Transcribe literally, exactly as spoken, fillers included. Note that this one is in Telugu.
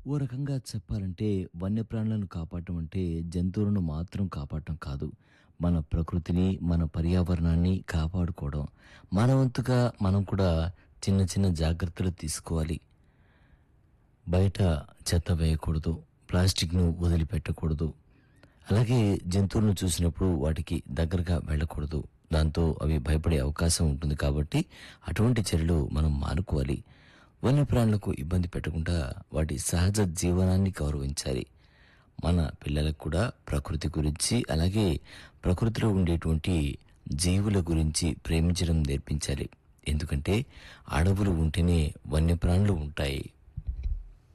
ఓ రకంగా చెప్పాలంటే వన్యప్రాణులను కాపాడటం అంటే జంతువులను మాత్రం కాపాడటం కాదు. మన ప్రకృతిని, మన పర్యావరణాన్ని కాపాడుకోవడం. మన వంతుగా మనం కూడా చిన్న చిన్న జాగ్రత్తలు తీసుకోవాలి. బయట చెత్త వేయకూడదు. ప్లాస్టిక్‌ను వదిలిపెట్టకూడదు. అలాగే జంతువులను చూసినప్పుడు వాటికి దగ్గరగా వెళ్ళకూడదు. దాంతో అవి భయపడే అవకాశం ఉంటుంది కాబట్టి అటువంటి చర్యలు మనం మానుకోవాలి. వన్యప్రాణులకు ఇబ్బంది పెట్టకుండా వాటి సహజ జీవనాన్ని గౌరవించాలి. మన పిల్లలకు కూడా ప్రకృతి గురించి అలాగే ప్రకృతిలో ఉండేటువంటి జీవుల గురించి ప్రేమించడం నేర్పించాలి. ఎందుకంటే అడవులు ఉంటేనే వన్యప్రాణులు ఉంటాయి.